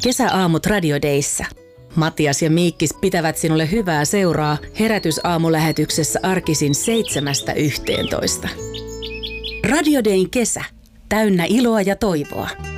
Kesäaamut Radio Dayssä. Matias ja Miikkis pitävät sinulle hyvää seuraa herätysaamulähetyksessä arkisin 7–11. Radio Dayn kesä. Täynnä iloa ja toivoa.